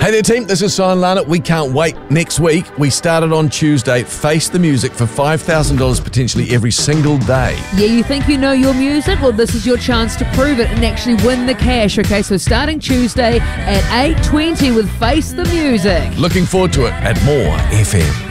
Hey there, team. This is Simon Larnett. We can't wait. Next week, we started on Tuesday. Face the music for $5,000 potentially every single day. Yeah, you think you know your music? Well, this is your chance to prove it and actually win the cash. Okay, so starting Tuesday at 8:20 with Face the Music. Looking forward to it at More FM.